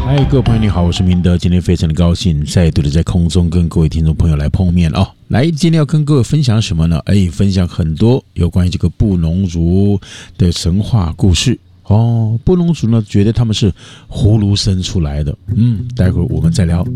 嗨，各位朋友，你好，我是明德。今天非常的高兴，再度的在空中跟各位听众朋友来碰面哦。来，今天要跟各位分享什么呢？分享很多有关于这个布农族的神话故事哦。布农族呢，觉得他们是葫芦生出来的。待会儿我们再聊。